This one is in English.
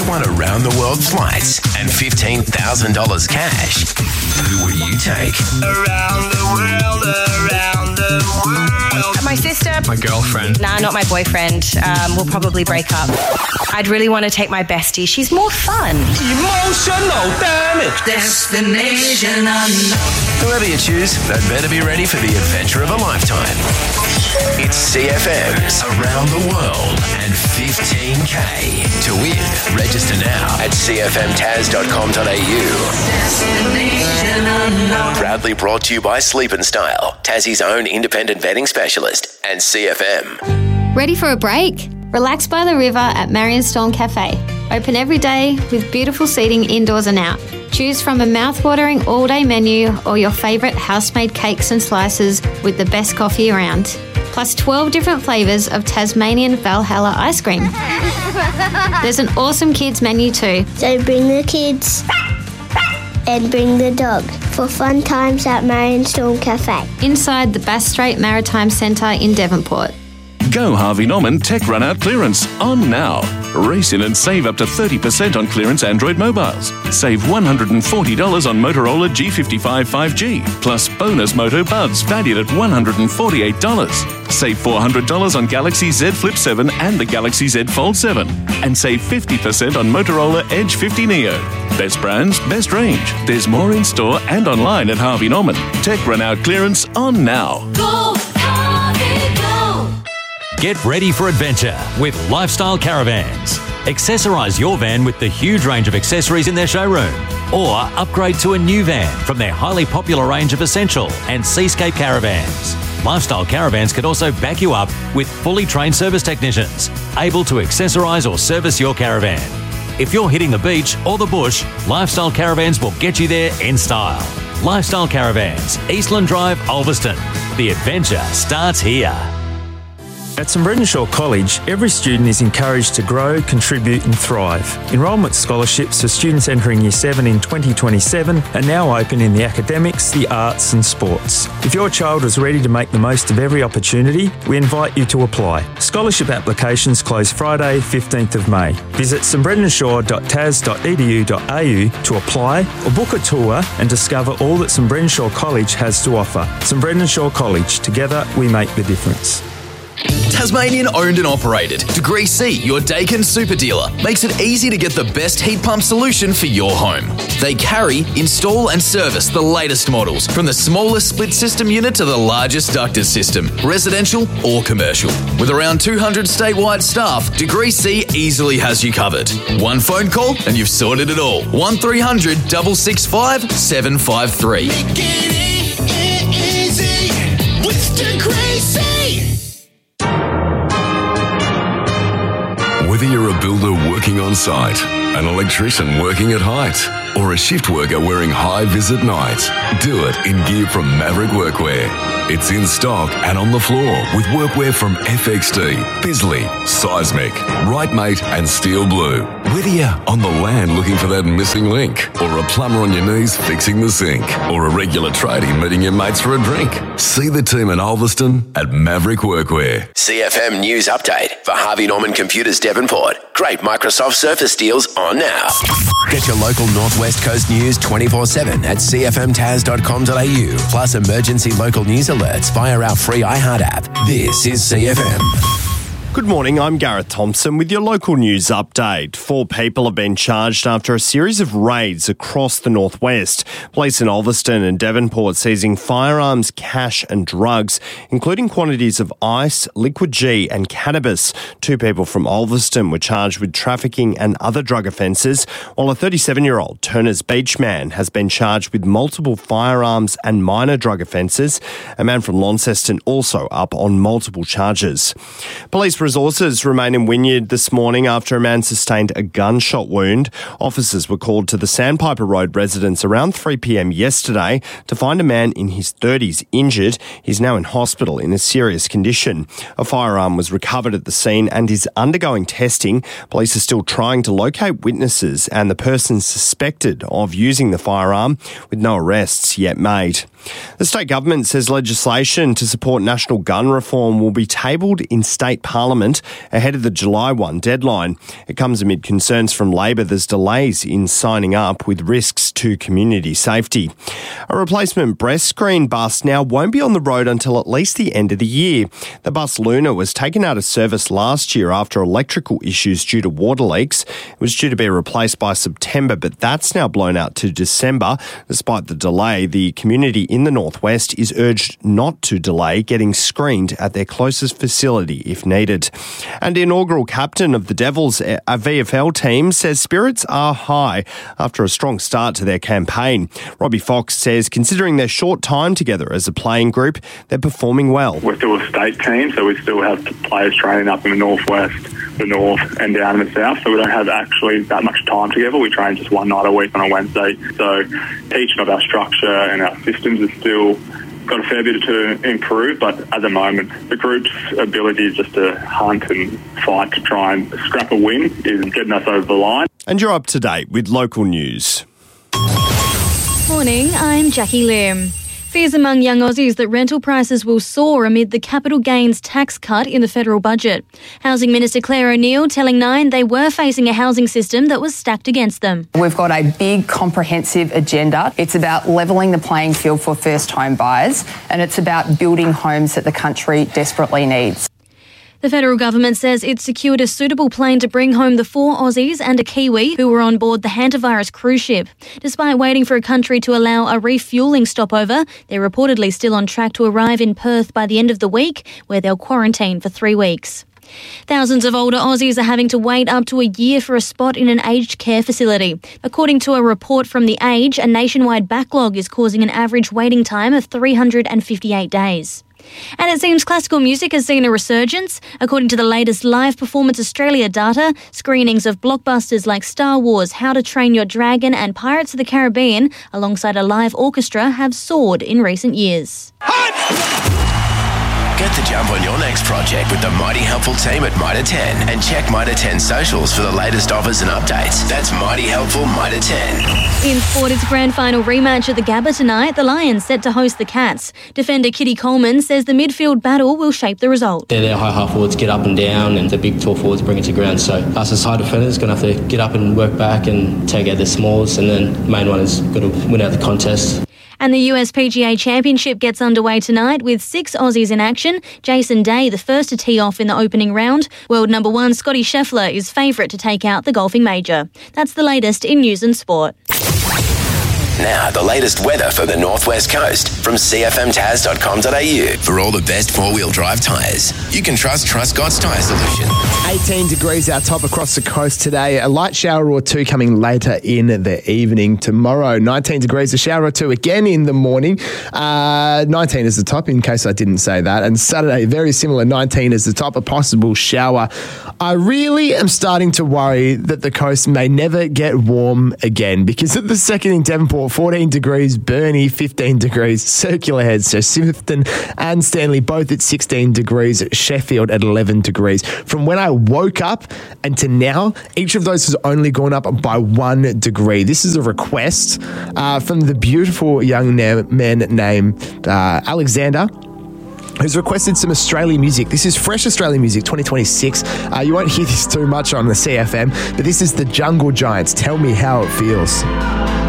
you won around-the-world flights and $15,000 cash, who will you take? Around the world, around the world. My sister. My girlfriend. Nah, not my boyfriend. We'll probably break up. I'd really want to take my bestie. She's more fun. Emotional damage. Destination unknown. Whoever you choose, they'd better be ready for the adventure of a lifetime. It's CFM's Around the World and 15K. To win, register now at cfmtaz.com.au. Destination unknown. Proudly brought to you by Sleep and Style, Tassie's own independent vetting specialist, and CFM. Ready for a break? Relax by the river at Marion Storm Cafe. Open every day with beautiful seating indoors and out. Choose from a mouth-watering all-day menu or your favourite house-made cakes and slices with the best coffee around. Plus 12 different flavours of Tasmanian Valhalla ice cream. There's an awesome kids menu too. So bring the kids and bring the dog for fun times at Marion Storm Cafe. Inside the Bass Strait Maritime Centre in Devonport. Go Harvey Norman Tech Run Out Clearance on now. Race in and save up to 30% on clearance Android mobiles. Save $140 on Motorola G55 5G, plus bonus Moto Buds valued at $148. Save $400 on Galaxy Z Flip 7 and the Galaxy Z Fold 7. And save 50% on Motorola Edge 50 Neo. Best brands, best range. There's more in store and online at Harvey Norman. Tech Run Out Clearance on now. Go, Harvey, go! Get ready for adventure with Lifestyle Caravans. Accessorise your van with the huge range of accessories in their showroom, or upgrade to a new van from their highly popular range of Essential and Seascape caravans. Lifestyle Caravans can also back you up with fully trained service technicians, able to accessorise or service your caravan. If you're hitting the beach or the bush, Lifestyle Caravans will get you there in style. Lifestyle Caravans, Eastland Drive, Ulverston. The adventure starts here. At St Brendan College, every student is encouraged to grow, contribute and thrive. Enrolment scholarships for students entering Year 7 in 2027 are now open in the academics, the arts and sports. If your child is ready to make the most of every opportunity, we invite you to apply. Scholarship applications close Friday, 15th of May. Visit stbrendanshaw.tas.edu.au to apply or book a tour and discover all that St Brendan College has to offer. St Brendan College, together we make the difference. Tasmanian owned and operated. Degree C, your Dakin super dealer, makes it easy to get the best heat pump solution for your home. They carry, install and service the latest models, from the smallest split system unit to the largest ducted system, residential or commercial. With around 200 statewide staff, Degree C easily has you covered. One phone call and you've sorted it all. 1300 665 753. Make it easy with Degree C. Whether you're a builder working on site, an electrician working at height, or a shift worker wearing high-vis at night, do it in gear from Maverick Workwear. It's in stock and on the floor with workwear from FXD, Bisley, Seismic, Rightmate and Steel Blue. Whether you're on the land looking for that missing link, or a plumber on your knees fixing the sink, or a regular tradie meeting your mates for a drink, see the team in Ulverston at Maverick Workwear. CFM News Update for Harvey Norman Computers Devonport. Great Microsoft Surface deals on now. Get your local Northwest Coast news 24/7 at cfmtaz.com.au. Plus emergency local news alerts via our free iHeart app. This is CFM. Good morning, I'm Gareth Thompson with your local news update. 4 people have been charged after a series of raids across the northwest. Police in Ulverston and Devonport seizing firearms, cash and drugs, including quantities of ice, liquid G and cannabis. 2 people from Ulverston were charged with trafficking and other drug offences, while a 37-year-old Turners Beach man has been charged with multiple firearms and minor drug offences. A man from Launceston also up on multiple charges. Police resources remain in Wynyard this morning after a man sustained a gunshot wound. Officers were called to the Sandpiper Road residence around 3 p.m. yesterday to find a man in his 30s injured. He's now in hospital in a serious condition. A firearm was recovered at the scene and is undergoing testing. Police are still trying to locate witnesses and the person suspected of using the firearm, with no arrests yet made. The state government says legislation to support national gun reform will be tabled in state parliament Parliament ahead of the July 1 deadline. It comes amid concerns from Labor there's delays in signing up with risks to community safety. A replacement breast screen bus now won't be on the road until at least the end of the year. The bus Luna was taken out of service last year after electrical issues due to water leaks. It was due to be replaced by September, but that's now blown out to December. Despite the delay, the community in the northwest is urged not to delay getting screened at their closest facility if needed. And the inaugural captain of the Devils, a VFL team, says spirits are high after a strong start to their campaign. Robbie Fox says considering their short time together as a playing group, they're performing well. We're still a state team, so we still have players training up in the northwest, the north and down in the south, so we don't have actually that much time together. We train just one night a week on a Wednesday, so teaching of our structure and our systems is still got a fair bit to improve, but at the moment the group's ability just to hunt and fight to try and scrap a win is getting us over the line. And you're up to date with local news. Morning, I'm Jackie Lim. Fears among young Aussies that rental prices will soar amid the capital gains tax cut in the federal budget. Housing Minister Claire O'Neil telling Nine they were facing a housing system that was stacked against them. We've got a big comprehensive agenda. It's about levelling the playing field for first home buyers, and it's about building homes that the country desperately needs. The federal government says it secured a suitable plane to bring home the 4 Aussies and a Kiwi who were on board the Hantavirus cruise ship. Despite waiting for a country to allow a refuelling stopover, they're reportedly still on track to arrive in Perth by the end of the week, where they'll quarantine for 3 weeks. Thousands of older Aussies are having to wait up to a year for a spot in an aged care facility. According to a report from The Age, a nationwide backlog is causing an average waiting time of 358 days. And it seems classical music has seen a resurgence. According to the latest Live Performance Australia data, screenings of blockbusters like Star Wars, How to Train Your Dragon and Pirates of the Caribbean, alongside a live orchestra, have soared in recent years. Get the jump on your next project with the Mighty Helpful team at Mitre 10 and check Mitre 10 socials for the latest offers and updates. That's Mighty Helpful Mitre 10. In sport, it's grand final rematch at the Gabba tonight. The Lions set to host the Cats. Defender Kitty Coleman says the midfield battle will shape the result. Their high half forwards get up and down, and the big tall forwards bring it to ground. So us as high defenders are going to have to get up and work back and take out the smalls, and then the main one is got to win out the contest. And the US PGA Championship gets underway tonight with 6 Aussies in action. Jason Day, the first to tee off in the opening round. World number 1 Scotty Scheffler is favourite to take out the golfing major. That's the latest in news and sport. Now, the latest weather for the Northwest Coast from cfmtaz.com.au. For all the best four-wheel drive tyres, you can trust Truscott's Tyre Solution. 18 degrees our top across the coast today. A light shower or two coming later in the evening. Tomorrow, 19 degrees, a shower or two again in the morning. 19 is the top, in case I didn't say that. And Saturday, very similar, 19 is the top, a possible shower. I really am starting to worry that the coast may never get warm again, because at the second in Devonport, 14 degrees, Burnie 15 degrees, Circular Heads, so Sifton and Stanley both at 16 degrees, Sheffield at 11 degrees. From when I woke up and to now, each of those has only gone up by 1 degree. This is a request from the beautiful young man named Alexander, who's requested some Australian music. This is fresh Australian music, 2026. You won't hear this too much on the CFM, but this is the Jungle Giants. Tell me how it feels.